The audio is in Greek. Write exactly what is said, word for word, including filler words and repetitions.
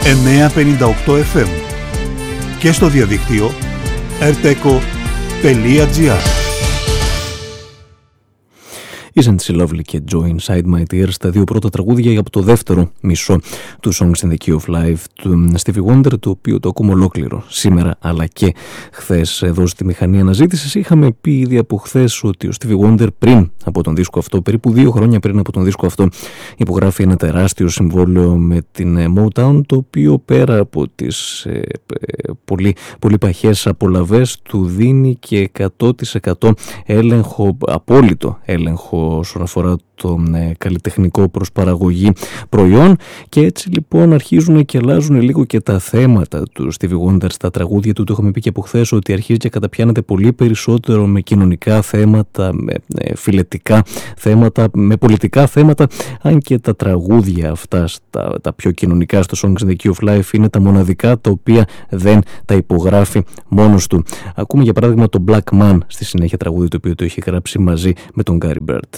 εννιακόσια πενήντα οκτώ εφ εμ και στο διαδίκτυο ερτέκο τελεία τζι άρ. Isn't She Lovely και Joy Inside My Tears, τα δύο πρώτα τραγούδια από το δεύτερο μισό του Songs in the Key of Life του Stevie Wonder, το οποίο το ακούμε ολόκληρο σήμερα αλλά και χθες εδώ στη Μηχανή Αναζήτησης. Είχαμε πει ήδη από χθες ότι ο Stevie Wonder πριν από τον δίσκο αυτό, περίπου δύο χρόνια πριν από τον δίσκο αυτό, υπογράφει ένα τεράστιο συμβόλαιο με την Motown, το οποίο πέρα από τις ε, ε, πολύ, πολύ παχές απολαβές του δίνει και εκατό τοις εκατό έλεγχο, απόλυτο έλεγχο όσον αφορά το ε, καλλιτεχνικό προς παραγωγή προϊόν, και έτσι λοιπόν αρχίζουν και αλλάζουν λίγο και τα θέματα του Stevie Wonder στα τραγούδια του. Το είχαμε πει και από χθες ότι αρχίζει και καταπιάνεται πολύ περισσότερο με κοινωνικά θέματα, με ε, φιλετικά θέματα, με πολιτικά θέματα, αν και τα τραγούδια αυτά στα, τα πιο κοινωνικά στο Songs in the Key of Life είναι τα μοναδικά τα οποία δεν τα υπογράφει μόνος του. Ακούμε για παράδειγμα το Black Man στη συνέχεια, τραγούδι το οποίο το έχει γράψει μαζί με τον Gary Bird.